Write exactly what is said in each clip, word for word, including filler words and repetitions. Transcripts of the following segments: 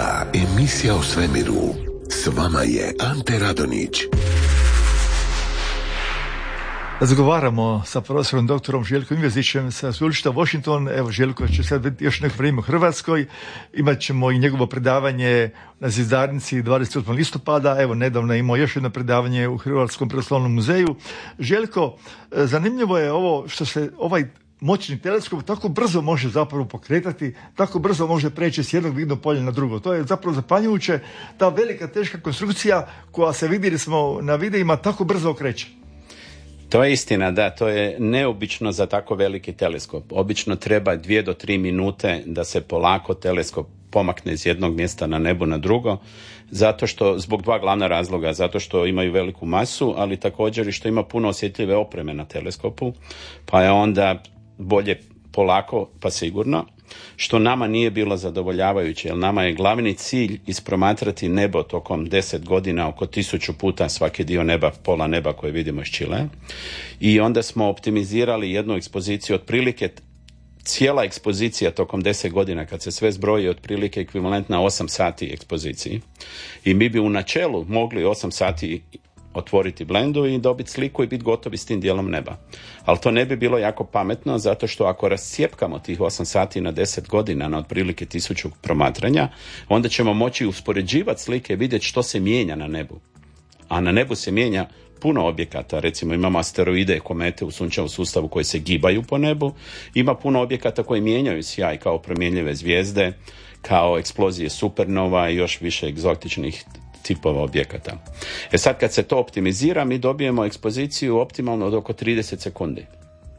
Prva emisija o svemiru. S vama je Ante Radonić. Razgovaramo sa profesorom doktorom Željkom Invezićem sa sveučilišta Washington. Evo, Željko će sad biti još neko vrijeme u Hrvatskoj. Imat ćemo i njegovo predavanje na Zvjezdarnici dvadeset osmog listopada. Evo, nedavno je imao još jedno predavanje u Hrvatskom prirodoslovnom muzeju. Željko, zanimljivo je ovo što se ovaj moćni teleskop tako brzo može zapravo pokretati, tako brzo može preći s jednog vidnog polja na drugo. To je zapravo zapanjujuće, ta velika teška konstrukcija koja se vidjeli smo na videima tako brzo okreće. To je istina, da, to je neobično za tako veliki teleskop. Obično treba dvije do tri minute da se polako teleskop pomakne iz jednog mjesta na nebu na drugo, zato što, zbog dva glavna razloga, zato što imaju veliku masu, ali također i što ima puno osjetljive opreme na teleskopu, pa je onda bolje polako pa sigurno, što nama nije bilo zadovoljavajuće, jer nama je glavni cilj ispromatrati nebo tokom deset godina oko tisuću puta svaki dio neba, pola neba koje vidimo iz Čilea. I onda smo optimizirali jednu ekspoziciju, otprilike cijela ekspozicija tokom deset godina, kad se sve zbroji, otprilike ekvivalentna osam sati ekspoziciji. I mi bi u načelu mogli osam sati otvoriti blendu i dobiti sliku i biti gotovi s tim dijelom neba. Ali to ne bi bilo jako pametno, zato što ako rascijepkamo tih osam sati na deset godina na otprilike tisuću promatranja, onda ćemo moći uspoređivati slike i vidjeti što se mijenja na nebu. A na nebu se mijenja puno objekata, recimo imamo asteroide, komete u sunčevom sustavu koji se gibaju po nebu, ima puno objekata koji mijenjaju sjaj kao promjenljive zvijezde, kao eksplozije supernova i još više egzotičnih tipova objekata. E sad kad se to optimizira, mi dobijemo ekspoziciju optimalno od oko trideset sekundi.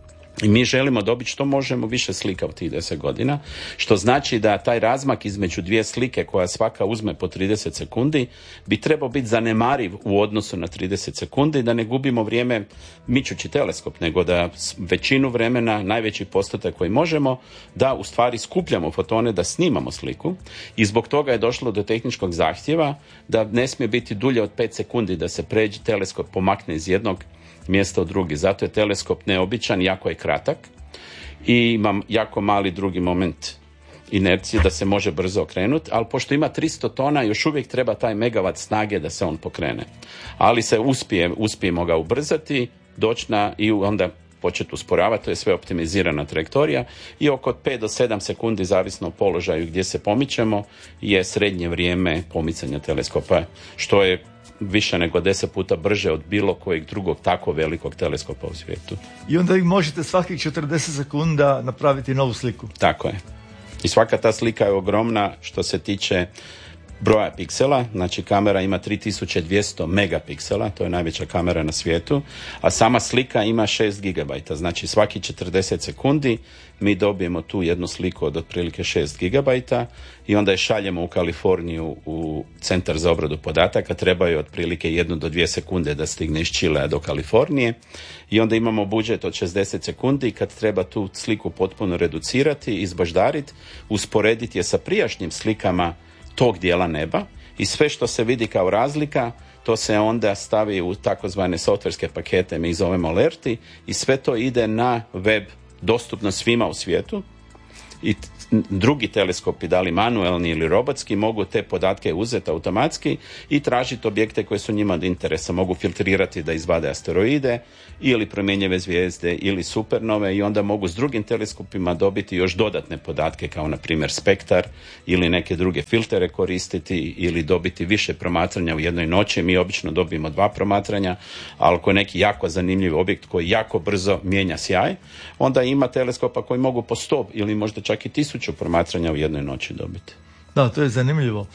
I mi želimo dobiti što možemo više slika u tih deset godina, što znači da taj razmak između dvije slike koja svaka uzme po trideset sekundi bi trebao biti zanemariv u odnosu na trideset sekundi, da ne gubimo vrijeme mičući teleskop, nego da većinu vremena, najveći postotak koji možemo, da u stvari skupljamo fotone, da snimamo sliku. I zbog toga je došlo do tehničkog zahtjeva da ne smije biti dulje od pet sekundi da se pređe teleskop, pomakne iz jednog mjesto u drugi. Zato je teleskop neobičan, jako je kratak i ima jako mali drugi moment inercije da se može brzo okrenuti, ali pošto ima tristo tona, još uvijek treba taj megavat snage da se on pokrene. Ali se uspije, uspijemo ga ubrzati, doći na i onda početi usporavati, to je sve optimizirana trajektorija i oko pet do sedam sekundi, zavisno o položaju gdje se pomičemo, je srednje vrijeme pomicanja teleskopa, što je više nego deset puta brže od bilo kojeg drugog tako velikog teleskopa u svijetu. I onda vi možete svakih četrdeset sekunda napraviti novu sliku. Tako je. I svaka ta slika je ogromna što se tiče broja piksela, znači kamera ima tri tisuće dvjesto megapiksela, to je najveća kamera na svijetu, a sama slika ima šest gigabajta, znači svaki četrdeset sekundi mi dobijemo tu jednu sliku od otprilike šest gigabajta i onda je šaljemo u Kaliforniju u centar za obradu podataka, trebaju otprilike jednu do dvije sekunde da stigne iz Čilea do Kalifornije i onda imamo budžet od šezdeset sekundi kad treba tu sliku potpuno reducirati, izbaždariti, usporediti je sa prijašnjim slikama tog dijela neba i sve što se vidi kao razlika, to se onda stavi u takozvane softverske pakete, mi ih zovemo alerti, i sve to ide na web dostupno svima u svijetu i drugi teleskopi, da li manuelni ili robotski, mogu te podatke uzeti automatski i tražiti objekte koje su njima od interesa. Mogu filtrirati da izvade asteroide ili promjenjive zvijezde ili supernove i onda mogu s drugim teleskopima dobiti još dodatne podatke kao na primjer spektar ili neke druge filtere koristiti ili dobiti više promatranja u jednoj noći. Mi obično dobijemo dva promatranja, ali ako je neki jako zanimljiv objekt koji jako brzo mijenja sjaj, onda ima teleskopa koji mogu po sto ili možda čak i tisuću promatranja u jednoj noći dobiti. Da, to je zanimljivo.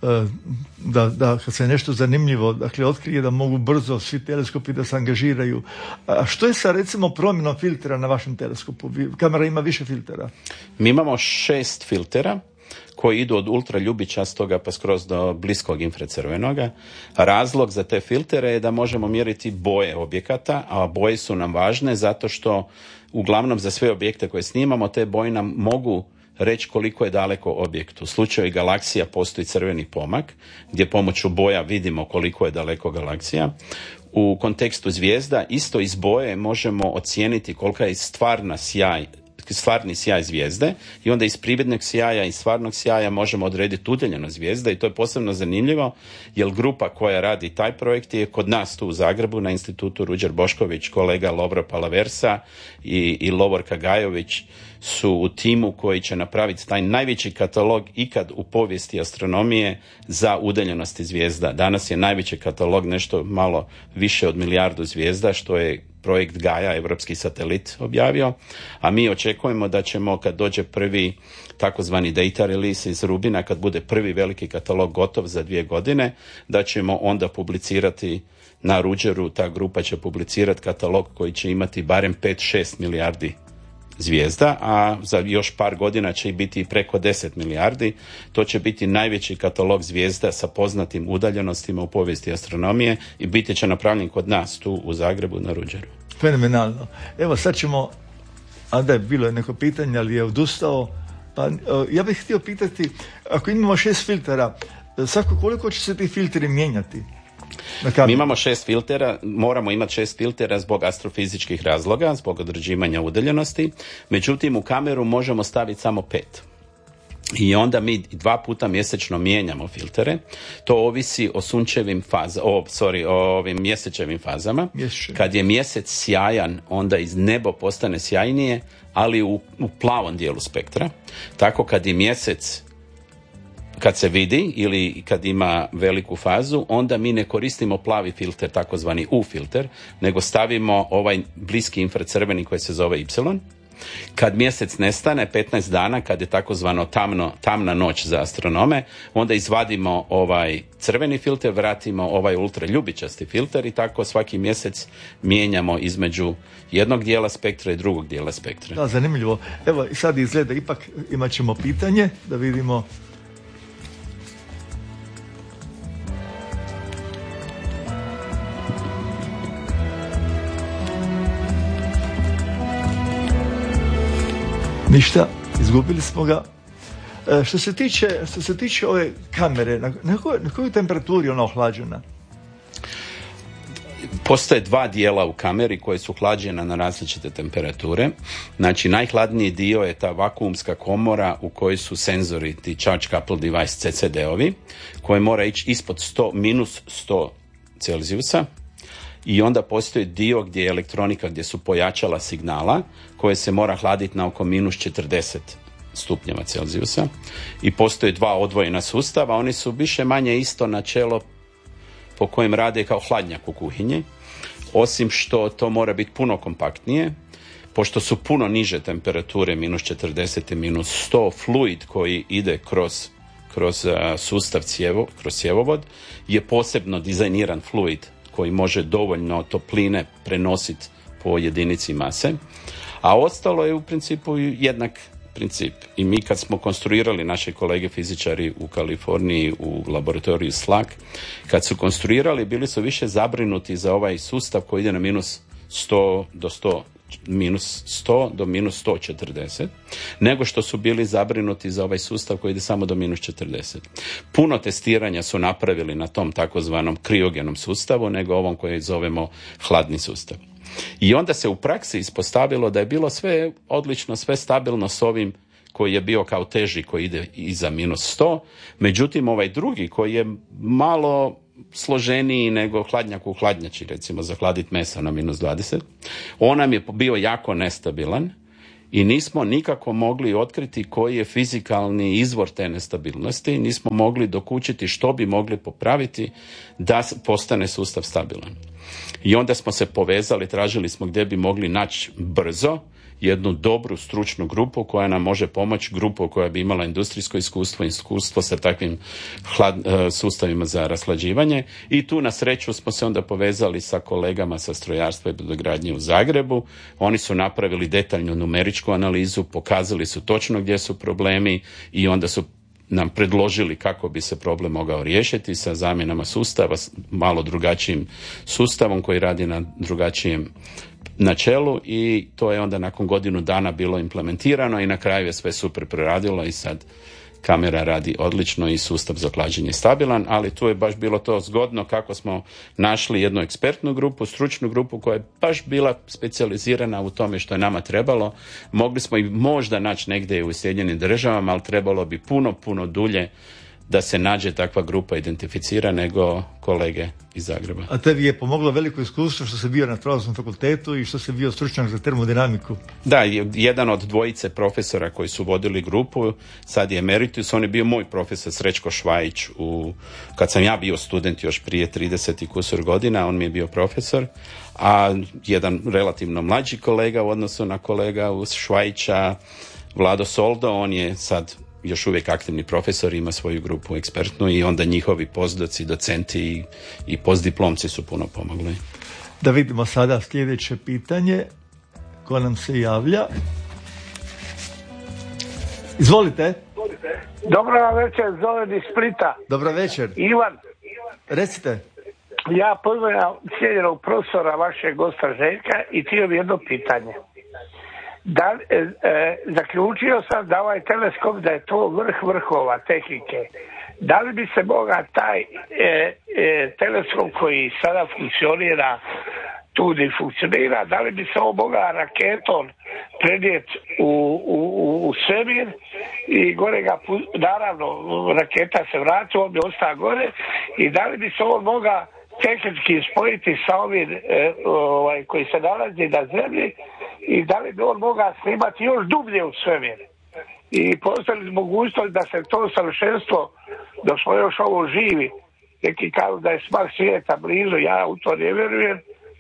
Da, da kad se nešto zanimljivo dakle otkrije, da mogu brzo svi teleskopi da se angažiraju. A što je sa recimo promjenom filtera na vašem teleskopu? Kamera ima više filtera. Mi imamo šest filtera koji idu od ultraljubičastoga pa skroz do bliskog infracrvenoga. Razlog za te filtere je da možemo mjeriti boje objekata, a boje su nam važne zato što uglavnom za sve objekte koje snimamo te boje nam mogu reći koliko je daleko objekt. U slučaju galaksija postoji crveni pomak gdje pomoću boja vidimo koliko je daleko galaksija. U kontekstu zvijezda isto iz boje možemo ocijeniti kolika je stvarna sjaj, stvarni sjaj zvijezde i onda iz prividnog sjaja i stvarnog sjaja možemo odrediti udaljenost zvijezde i to je posebno zanimljivo jer grupa koja radi taj projekt je kod nas tu u Zagrebu na institutu Ruđer Bošković, kolega Lovro Palaversa i, i Lovorka Gajović su u timu koji će napraviti taj najveći katalog ikad u povijesti astronomije za udaljenosti zvijezda. Danas je najveći katalog nešto malo više od milijardu zvijezda, što je projekt Gaia, evropski satelit, objavio, a mi očekujemo da ćemo kad dođe prvi takozvani data release iz Rubina, kad bude prvi veliki katalog gotov za dvije godine, da ćemo onda publicirati na Ruđeru, ta grupa će publicirati katalog koji će imati barem pet do šest milijardi zvijezda, a za još par godina će biti preko deset milijardi. To će biti najveći katalog zvijezda sa poznatim udaljenostima u povijesti astronomije i biti će napravljen kod nas tu u Zagrebu na Ruđeru. Fenomenalno. Evo sad ćemo, a da je bilo je neko pitanje, ali je odustao. Pa, ja bih htio pitati, ako imamo šest filtera, svako koliko će se ti filteri mijenjati? Mi imamo šest filtera, moramo imati šest filtera zbog astrofizičkih razloga, zbog određivanja udaljenosti, međutim u kameru možemo staviti samo pet. I onda mi dva puta mjesečno mijenjamo filtere. To ovisi o sunčevim fazama, o, sorry, o ovim mjesečevim fazama. Mjesečevi. Kad je mjesec sjajan, onda iz nebo postane sjajnije, ali u, u plavom dijelu spektra. Tako kad je mjesec kad se vidi ili kad ima veliku fazu, onda mi ne koristimo plavi filter, takozvani U filter, nego stavimo ovaj bliski infracrveni koji se zove Y. Kad mjesec nestane, petnaest dana, kad je takozvano tamno, tamna noć za astronome, onda izvadimo ovaj crveni filter, vratimo ovaj ultraljubičasti filter i tako svaki mjesec mijenjamo između jednog dijela spektra i drugog dijela spektra. Da, zanimljivo. Evo, sad izgleda, ipak imat ćemo pitanje, da vidimo. Ništa, izgubili smo ga. E, što se tiče, što se tiče ove kamere, na, na, koj, na kojoj temperaturi je ona ohlađena? Postoje dva dijela u kameri koje su hlađena na različite temperature. Znači, najhladniji dio je ta vakuumska komora u kojoj su senzori, ti Charge Coupled Device C C D-ovi, koji mora ići ispod sto, minus sto Celzijusa. I onda postoji dio gdje je elektronika, gdje su pojačala signala, koje se mora hladiti na oko minus četrdeset stupnjeva Celzijusa. I postoje dva odvojena sustava, oni su više manje isto načelo po kojem rade kao hladnjak u kuhinji, osim što to mora biti puno kompaktnije, pošto su puno niže temperature, minus četrdeset i minus sto, fluid koji ide kroz, kroz uh, sustav cijevo, kroz cjevovod je posebno dizajniran fluid koji može dovoljno topline prenositi po jedinici mase, a ostalo je u principu jednak princip. I mi kad smo konstruirali, naše kolege fizičari u Kaliforniji u laboratoriju S L A C, kad su konstruirali, bili su više zabrinuti za ovaj sustav koji ide na minus sto do sto, minus sto do minus sto četrdeset, nego što su bili zabrinuti za ovaj sustav koji ide samo do minus četrdeset. Puno testiranja su napravili na tom takozvanom kriogenom sustavu, nego ovom koji zovemo hladni sustav. I onda se u praksi ispostavilo da je bilo sve odlično, sve stabilno s ovim koji je bio kao teži, koji ide iza minus sto, međutim ovaj drugi koji je malo složeniji nego hladnjak u hladnjači, recimo za hladit mesa na minus dvadeset, on nam je bio jako nestabilan i nismo nikako mogli otkriti koji je fizikalni izvor te nestabilnosti, nismo mogli dokučiti što bi mogli popraviti da postane sustav stabilan. I onda smo se povezali, tražili smo gdje bi mogli naći brzo jednu dobru stručnu grupu koja nam može pomoći, grupu koja bi imala industrijsko iskustvo, iskustvo sa takvim hlad, sustavima za rashlađivanje. I tu na sreću smo se onda povezali sa kolegama sa strojarstva i brodogradnje u Zagrebu. Oni su napravili detaljnu numeričku analizu, pokazali su točno gdje su problemi i onda su nam predložili kako bi se problem mogao riješiti sa zamjenama sustava, malo drugačijim sustavom koji radi na drugačijem načelu i to je onda nakon godinu dana bilo implementirano i na kraju je sve super preradilo i sad kamera radi odlično i sustav za hlađenje je stabilan, ali tu je baš bilo to zgodno kako smo našli jednu ekspertnu grupu, stručnu grupu koja je baš bila specijalizirana u tome što je nama trebalo. Mogli smo i možda naći negdje u Sjedinjenim Državama, ali trebalo bi puno, puno dulje da se nađe takva grupa identificira nego kolege iz Zagreba. A tebi je pomoglo veliko iskustvo što si bio na Pravosudnom fakultetu i što si bio stručnjak za termodinamiku? Da, jedan od dvojice profesora koji su vodili grupu, sad je emeritus, on je bio moj profesor Srećko Švajić, u, kad sam ja bio student još prije trideset i kusur godina, on mi je bio profesor, a jedan relativno mlađi kolega u odnosu na kolega uz Švajića, Vlado Soldo, on je sad još uvijek aktivni profesor, ima svoju grupu ekspertnu i onda njihovi postdoci, docenti i, i postdiplomci su puno pomogli. Da vidimo sada sljedeće pitanje ko nam se javlja. Izvolite. Dobro večer, zovem iz Splita. Dobro večer. Ivan. Recite. Ja pozdravljam cijenjenog profesora vašeg gosta Željka i htio bi jedno pitanje. Da, e, e, zaključio sam da ovaj teleskop da je to vrh vrhova tehnike. Da li bi se mogao taj e, e, teleskop koji sada funkcionira, tu ne funkcionira, da li bi se on mogao raketom prenijeti u, u, u svemir i gore ga, naravno, raketa se vrati, on bi ostao gore, i da li bi se on mogao tehnički spojiti sa ovim e, ovaj, koji se nalazi na zemlji, i da li bi on mogao snimati još dublje u svemir. I postoji mogućnost da se to savršenstvo, dok smo još ovo živi, neki kažu da je smak svijeta blizu, ja u to ne vjerujem,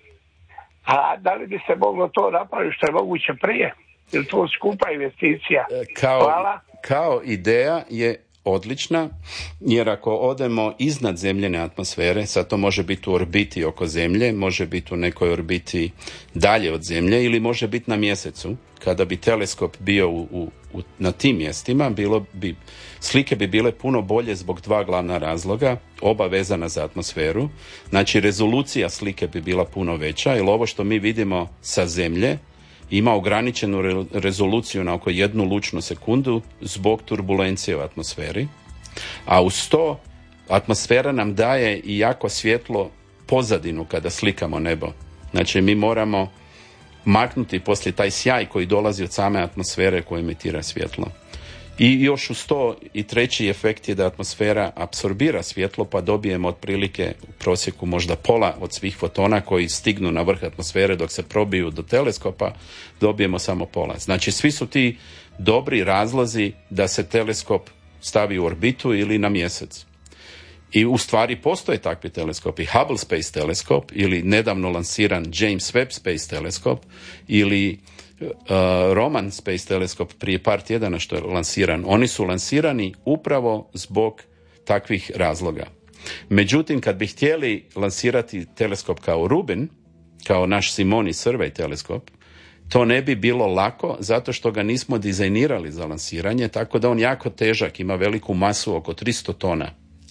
a da li bi se moglo to napraviti što je moguće prije? Jer to skupa investicija. Kao, Hvala. Kao ideja je odlična, jer ako odemo iznad zemljene atmosfere, sad to može biti u orbiti oko Zemlje, može biti u nekoj orbiti dalje od Zemlje ili može biti na mjesecu, kada bi teleskop bio u, u, u, na tim mjestima, bilo bi, slike bi bile puno bolje zbog dva glavna razloga, oba vezana za atmosferu. Znači rezolucija slike bi bila puno veća, jer ovo što mi vidimo sa Zemlje ima ograničenu re- rezoluciju na oko jednu lučnu sekundu zbog turbulencije u atmosferi, a uz to atmosfera nam daje i jako svjetlo pozadinu kada slikamo nebo. Znači mi moramo maknuti poslije taj sjaj koji dolazi od same atmosfere koja emitira svjetlo. I još uz to i treći efekt je da atmosfera apsorbira svjetlo, pa dobijemo otprilike u prosjeku možda pola od svih fotona koji stignu na vrh atmosfere dok se probiju do teleskopa, dobijemo samo pola. Znači svi su ti dobri razlozi da se teleskop stavi u orbitu ili na mjesec. I u stvari postoje takvi teleskopi. Hubble Space teleskop ili nedavno lansiran James Webb Space teleskop ili uh, Roman Space teleskop prije par tjedana što je lansiran. Oni su lansirani upravo zbog takvih razloga. Međutim, kad bi htjeli lansirati teleskop kao Rubin, kao naš Simoni Survey teleskop, to ne bi bilo lako zato što ga nismo dizajnirali za lansiranje, tako da on jako težak, ima veliku masu oko tristo tona.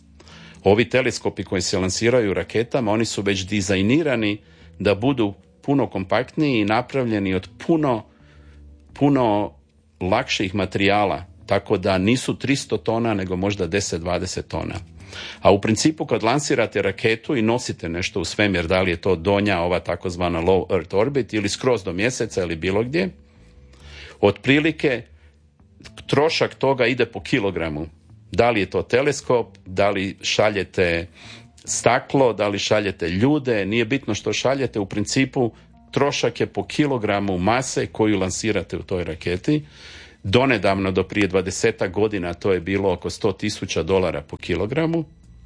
Ovi teleskopi koji se lansiraju raketama, oni su već dizajnirani da budu puno kompaktniji i napravljeni od puno, puno lakših materijala, tako da nisu tristo tona, nego možda deset do dvadeset tona. A u principu kad lansirate raketu i nosite nešto u svemir, da li je to donja, ova takozvana low Earth orbit, ili skroz do mjeseca ili bilo gdje, otprilike trošak toga ide po kilogramu. Da li je to teleskop, da li šaljete staklo, da li šaljete ljude, nije bitno što šaljete, u principu trošak je po kilogramu mase koju lansirate u toj raketi. Donedavno, do prije dvadesetak godina, to je bilo oko sto tisuća dolara po kilogramu,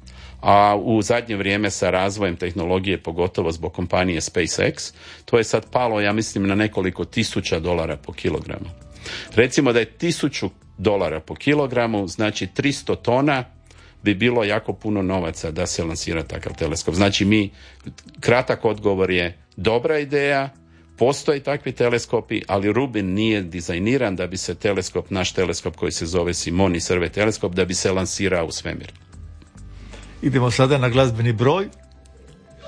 a u zadnje vrijeme sa razvojem tehnologije, pogotovo zbog kompanije SpaceX, to je sad palo, ja mislim, na nekoliko tisuća dolara po kilogramu. Recimo da je tisuću dolara po kilogramu, znači tristo tona bi bilo jako puno novaca da se lansira takav teleskop. Znači mi, kratak odgovor je dobra ideja, postoje takvi teleskopi, ali Rubin nije dizajniran da bi se teleskop, naš teleskop koji se zove Simoni Survey teleskop, da bi se lansirao u svemir. Idemo sada na glazbeni broj.